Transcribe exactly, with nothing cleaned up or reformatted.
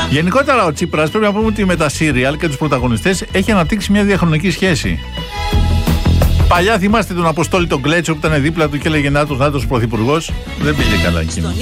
Γενικότερα ο Τσίπρας, πρέπει να πούμε ότι με τα σύριαλ και τους πρωταγωνιστές έχει αναπτύξει μια διαχρονική σχέση. Παλιά θυμάστε τον Αποστόλη τον Κλέτσο που ήταν δίπλα του και έλεγε Νάτος, Νάτος πρωθυπουργός. Δεν πήγε καλά εκείνο.